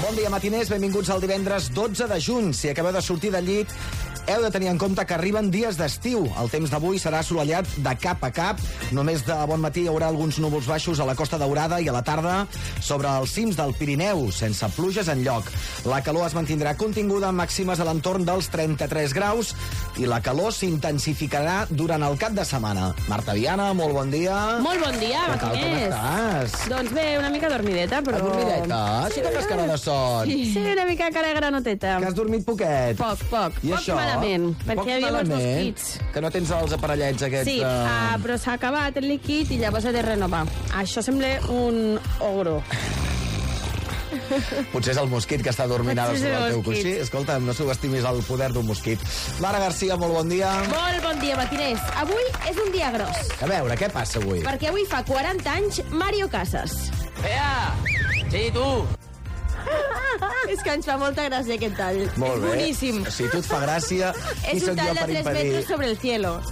Bon dia, matiners. Benvinguts al divendres 12 de juny. Si acabeu de sortir del llit, heu de tenir en compte que arriben dies d'estiu. El temps d'avui serà assolellat de cap a cap. Només de bon matí hi haurà alguns núvols baixos a la Costa Daurada i a la tarda sobre els cims del Pirineu, sense pluges enlloc. La calor es mantindrà continguda amb màximes a l'entorn dels 33 graus i la calor s'intensificarà durant el cap de setmana. Marta Viana, molt bon dia. Molt bon dia, Què tal, com matiners. estàs? Doncs bé, una mica dormideta, però... Adormideta? Sí que fas cara de son. Sí, una mica cara granoteta. Que has dormit poquet. Poc. I Poc això? malament, perquè Poc hi havia molts malament? mosquits. Que no tens els aparellets aquests... Sí, però s'ha acabat el líquid i llavors he de renovar. Això sembla un ogro. Potser és el mosquit que està dormint ara Potser és sobre el el teu mosquit. coixí. Escolta, no subestimis el poder d'un mosquit. Lara Garcia, molt bon dia. Molt bon dia, matiners. Avui és un dia gros, A veure, què passa avui? perquè avui fa 40 anys Mario Casas. ¡Ea! Sí, tú. És que ens fa molta gràcia aquest tall. Molt És bé. boníssim. Si tu et fa gràcia, qui És un sóc jo tall de per 3 impedir... metros sobre el cielo.